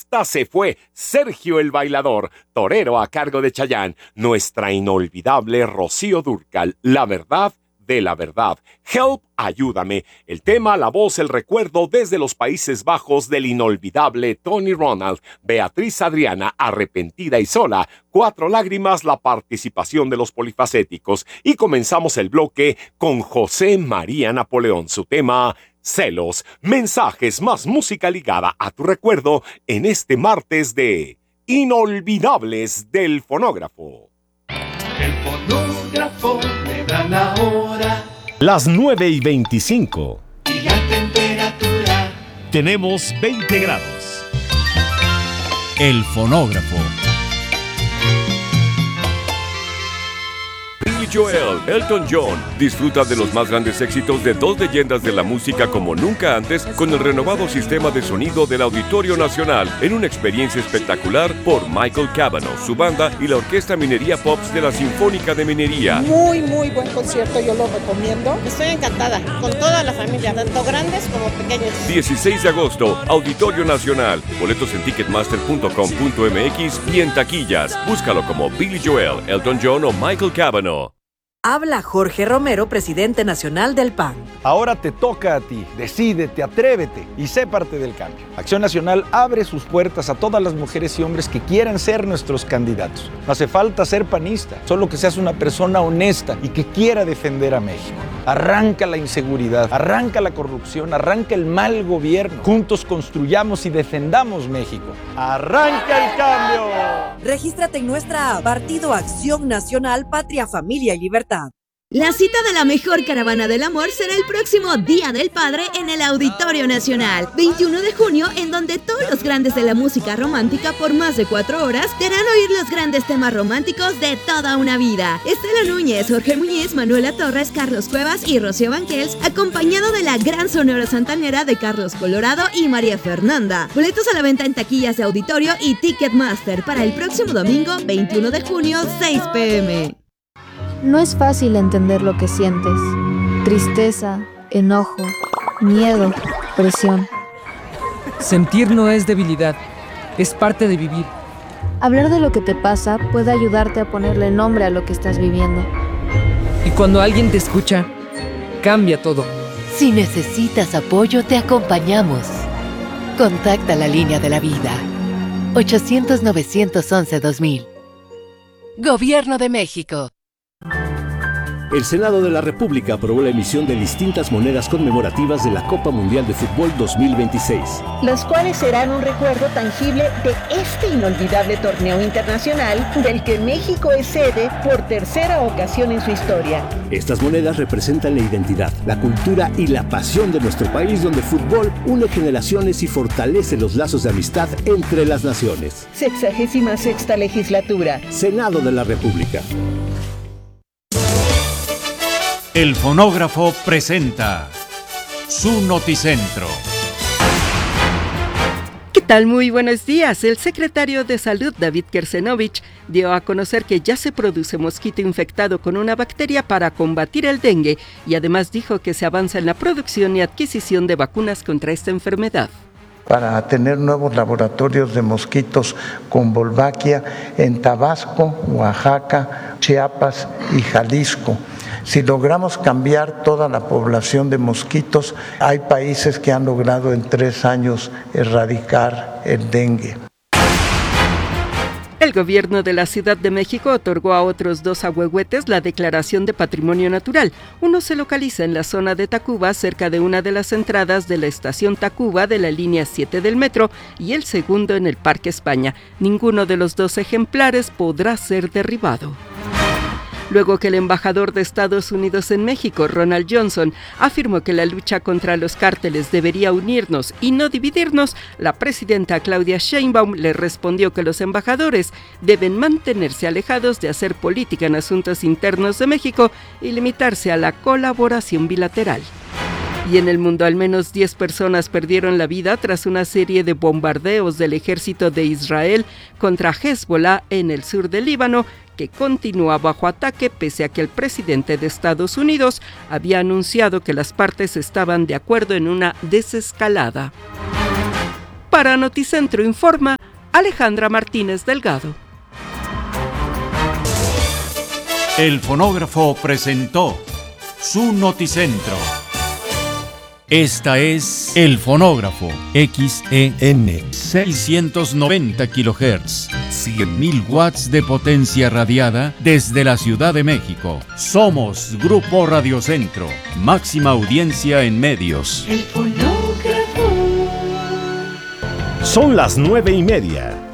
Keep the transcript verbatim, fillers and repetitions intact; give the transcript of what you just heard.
Hasta se fue Sergio el Bailador, torero a cargo de Chayanne, nuestra inolvidable Rocío Dúrcal, La Verdad de la Verdad. Help, ayúdame. El tema, la voz, el recuerdo desde los Países Bajos del inolvidable Tony Ronald. Beatriz Adriana, Arrepentida y Sola. Cuatro Lágrimas, la participación de los polifacéticos. Y comenzamos el bloque con José María Napoleón, su tema Celos. Mensajes más música ligada a tu recuerdo en este martes de Inolvidables del Fonógrafo. El fonógrafo me da la hora. Las nueve y veinticinco. Y la temperatura. Tenemos veinte grados. El fonógrafo. Billy Joel, Elton John, disfruta de los más grandes éxitos de dos leyendas de la música como nunca antes con el renovado sistema de sonido del Auditorio Nacional en una experiencia espectacular por Michael Cavanaugh, su banda y la Orquesta Minería Pops de la Sinfónica de Minería. Muy, muy buen concierto, yo lo recomiendo. Estoy encantada, con toda la familia, tanto grandes como pequeños. dieciséis de agosto, Auditorio Nacional. Boletos en ticketmaster punto com punto m x y en taquillas. Búscalo como Billy Joel, Elton John o Michael Cavanaugh. Habla Jorge Romero, presidente nacional del P A N. Ahora te toca a ti. Decídete, atrévete y sé parte del cambio. Acción Nacional abre sus puertas a todas las mujeres y hombres que quieran ser nuestros candidatos. No hace falta ser panista, solo que seas una persona honesta y que quiera defender a México. Arranca la inseguridad, arranca la corrupción, arranca el mal gobierno. Juntos construyamos y defendamos México. ¡Arranca el cambio! Regístrate en nuestra app Partido Acción Nacional, Patria, Familia y Libertad. La cita de la mejor caravana del amor será el próximo Día del Padre en el Auditorio Nacional, veintiuno de junio, en donde todos los grandes de la música romántica por más de cuatro horas te harán oír los grandes temas románticos de toda una vida. Estela Núñez, Jorge Muñiz, Manuela Torres, Carlos Cuevas y Rocío Banquels, acompañado de la gran Sonora Santanera de Carlos Colorado y María Fernanda. Boletos a la venta en taquillas de Auditorio y Ticketmaster para el próximo domingo, veintiuno de junio, seis pe eme. No es fácil entender lo que sientes. Tristeza, enojo, miedo, presión. Sentir no es debilidad, es parte de vivir. Hablar de lo que te pasa puede ayudarte a ponerle nombre a lo que estás viviendo. Y cuando alguien te escucha, cambia todo. Si necesitas apoyo, te acompañamos. Contacta la línea de la vida. ochocientos, novecientos once, dos mil. Gobierno de México. El Senado de la República aprobó la emisión de distintas monedas conmemorativas de la Copa Mundial de Fútbol dos mil veintiséis. Las cuales serán un recuerdo tangible de este inolvidable torneo internacional del que México es sede por tercera ocasión en su historia. Estas monedas representan la identidad, la cultura y la pasión de nuestro país, donde el fútbol une generaciones y fortalece los lazos de amistad entre las naciones. Sexagésima sexta legislatura. Senado de la República. El fonógrafo presenta su noticentro. ¿Qué tal? Muy buenos días. El secretario de Salud, David Kersenovich, dio a conocer que ya se produce mosquito infectado con una bacteria para combatir el dengue y además dijo que se avanza en la producción y adquisición de vacunas contra esta enfermedad. Para tener nuevos laboratorios de mosquitos con Wolbachia en Tabasco, Oaxaca, Chiapas y Jalisco. Si logramos cambiar toda la población de mosquitos, hay países que han logrado en tres años erradicar el dengue. El gobierno de la Ciudad de México otorgó a otros dos ahuehuetes la declaración de patrimonio natural. Uno se localiza en la zona de Tacuba, cerca de una de las entradas de la estación Tacuba de la línea siete del metro, y el segundo en el Parque España. Ninguno de los dos ejemplares podrá ser derribado. Luego que el embajador de Estados Unidos en México, Ronald Johnson, afirmó que la lucha contra los cárteles debería unirnos y no dividirnos, la presidenta Claudia Sheinbaum le respondió que los embajadores deben mantenerse alejados de hacer política en asuntos internos de México y limitarse a la colaboración bilateral. Y en el mundo, al menos diez personas perdieron la vida tras una serie de bombardeos del ejército de Israel contra Hezbollah en el sur del Líbano, que continúa bajo ataque pese a que el presidente de Estados Unidos había anunciado que las partes estaban de acuerdo en una desescalada. Para Noticentro informa Alejandra Martínez Delgado. El fonógrafo presentó su noticentro. Esta es El Fonógrafo, X E N, seiscientos noventa kilohertz, cien mil watts de potencia radiada desde la Ciudad de México. Somos Grupo Radiocentro, máxima audiencia en medios. El fonógrafo. Son las nueve y media.